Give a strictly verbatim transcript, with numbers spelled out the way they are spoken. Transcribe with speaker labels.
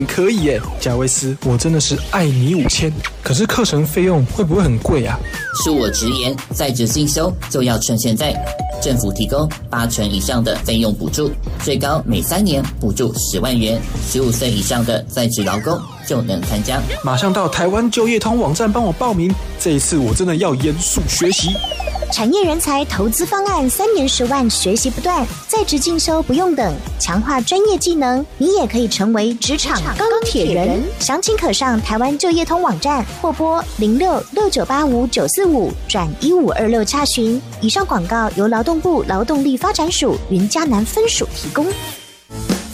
Speaker 1: 可以耶，贾维斯，我真的是爱你五千。可是课程费用会不会很贵啊？
Speaker 2: 恕我直言，在职进修就要趁现在。政府提供八成以上的费用补助，最高每三年补助十万元。十五岁以上的在职劳工就能参加。
Speaker 1: 马上到台湾就业通网站帮我报名，这一次我真的要严肃学习。
Speaker 3: 产业人才投资方案，三年十万，学习不断，在职进修不用等，强化专业技能，你也可以成为职场钢铁人。详情可上台湾就业通网站或拨零六六九八五九四五转一五二六查询。以上广告由劳动部劳动力发展署云嘉南分署提供。